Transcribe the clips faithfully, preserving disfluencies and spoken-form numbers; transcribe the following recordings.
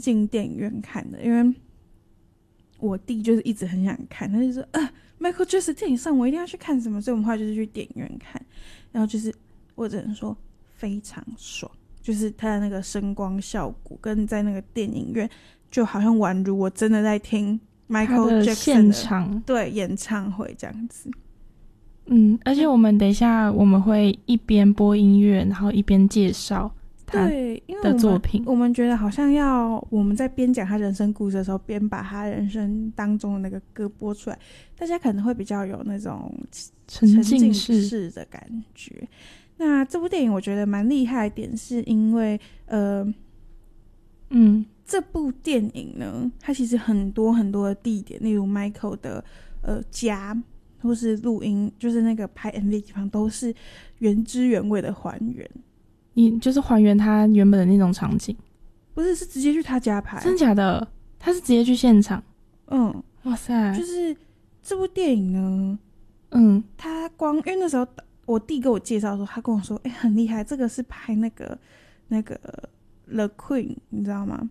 进电影院看的，因为我弟就是一直很想看，他就说啊 Michael Jackson 电影上我一定要去看什么，所以我们后来就是去电影院看，然后就是我只能说非常爽，就是他的那个声光效果跟在那个电影院就好像宛如我真的在听 Michael Jackson 的现场对演唱会这样子。 嗯，而且我们等一下我们会一边播音乐，然后一边介绍他的作品。 我们觉得好像要我们在边讲他人生故事的时候，边把他人生当中的那个歌播出来，大家可能会比较有那种沉浸式的感觉。那这部电影我觉得蛮厉害的点是因为呃嗯，这部电影呢，它其实很多很多的地点，例如 Michael 的呃家或是录音，就是那个拍 M V 的地方，都是原汁原味的还原。 你就是还原他原本的那种场景？ 不是，是直接去他家拍。 真假的？他是直接去现场？ 嗯， 哇塞！ 就是这部电影呢， 嗯， 他光因为那时候我弟跟我介绍的时候，他跟我说，哎、欸，很厉害，这个是拍那个那个 The Queen， 你知道吗？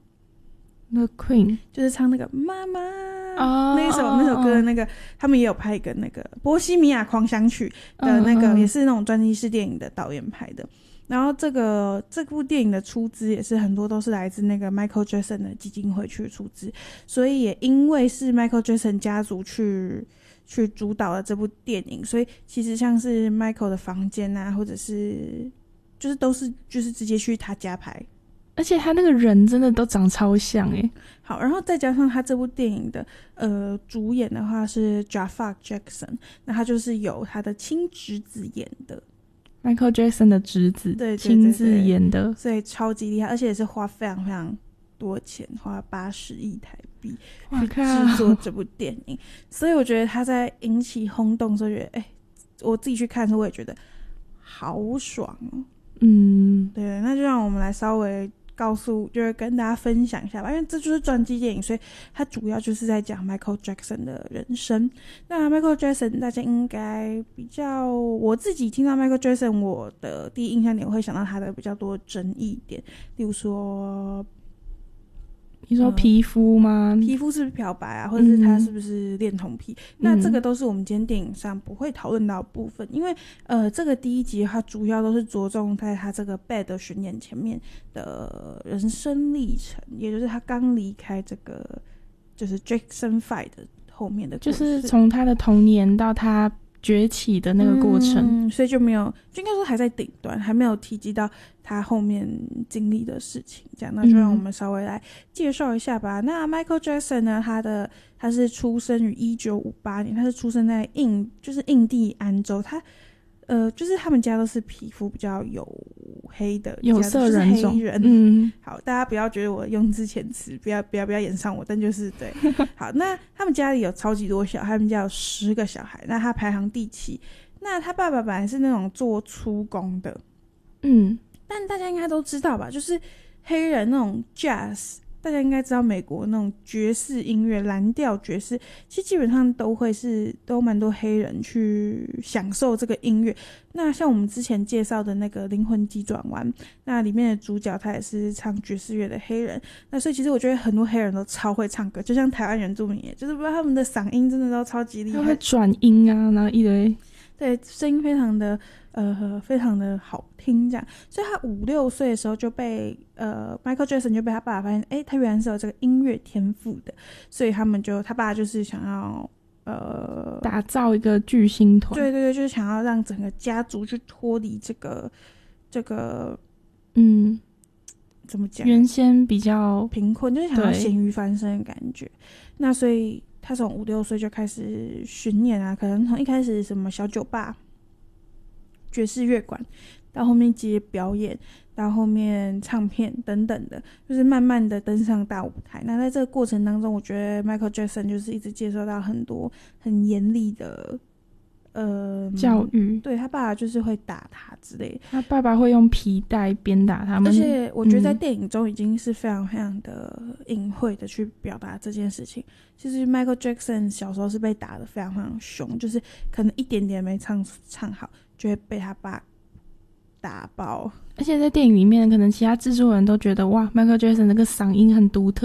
The Queen 就是唱那个妈妈。 哦， 那一首、哦、那首歌的那个，他们也有拍一个那个《波西米亚狂想曲》的那个，嗯嗯也是那种专辑式电影的导演拍的。然后这个这部电影的出资也是很多都是来自那个 Michael Jackson 的基金会去出资，所以也因为是 Michael Jackson 家族去去主导了这部电影，所以其实像是 Michael 的房间啊，或者是就是都是就是直接去他家拍。 而且他那个人真的都长超像耶。 好，然后再加上他这部电影的呃主演的话是 Jafar Jackson， 那他就是由他的亲侄子演的， Michael Jackson 的侄子，对，亲自演的， 所以超级厉害，而且也是花非常非常多钱，花八十亿台币去制作这部电影，所以我觉得他在引起轰动的时候，觉得哎，我自己去看的时候我也觉得好爽哦。嗯，对，那就让我们来稍微告诉就是跟大家分享一下吧，因为这就是传记电影，所以它主要就是在讲 Michael Jackson 的人生。那 Michael Jackson 大家应该比较，我自己听到 Michael Jackson 我的第一印象点我会想到他的比较多争议点，例如说你说皮肤吗、 呃、皮肤是不是漂白啊，或者是他是不是恋童癖、嗯、那这个都是我们今天电影上不会讨论到的部分，因为呃，这个第一集它主要都是着重在他这个 Bad 的巡演前面的人生历程，也就是他刚离开这个就是 Jackson Five 的后面的故事， 就是从他的童年到他崛起的那个过程、 嗯、所以就没有，就应该说还在顶端，还没有提及到他后面经历的事情，这样那就让我们稍微来介绍一下吧、嗯、那 Michael Jackson 呢，他的他是出生于一九五八年，他是出生在印就是印第安州，他呃就是他们家都是皮肤比较黝黑的有色人种、 就是、黑人嗯， 好，大家不要觉得我用字遣词不要不要不要演上我，但就是对好，那他们家里有超级多小孩，他们家有十个小孩，那他排行第七，那他爸爸本来是那种做粗工的，嗯，但大家应该都知道吧，就是黑人那种 jazz， 大家应该知道美国那种爵士音乐蓝调爵士，其实基本上都会是都蛮多黑人去享受这个音乐。那像我们之前介绍的那个灵魂急转弯，那里面的主角他也是唱爵士乐的黑人，那所以其实我觉得很多黑人都超会唱歌，就像台湾原住民也就是不知道他们的嗓音真的都超级厉害， 他会转音啊，然后一堆对声音非常的呃非常的好听这样，所以他五六岁的时候就被呃 Michael Jackson 就被他爸爸发现，哎，他原来是有这个音乐天赋的，所以他们就他爸就是想要呃打造一个巨星团， 对对对，就是想要让整个家族去脱离这个这个嗯怎么讲， 原先比较贫困，就是想要咸鱼翻身的感觉。那所以他从五六岁就开始巡演啊，可能从一开始什么小酒吧、爵士乐馆，到后面接表演，到后面唱片等等的，就是慢慢的登上大舞台。那在这个过程当中，我觉得 Michael Jackson 就是一直接受到很多很严厉的呃教育， 对，他爸爸就是会打他之类的， 他爸爸会用皮带鞭打他们， 而且我觉得在电影中已经是非常非常的隐晦的去表达这件事情。其实 Michael Jackson 小时候是被打得非常非常凶，就是可能一点点没唱唱好就会被他爸打爆， 而且在电影里面可能其他制作人都觉得哇 Michael Jackson 那个嗓音很独特，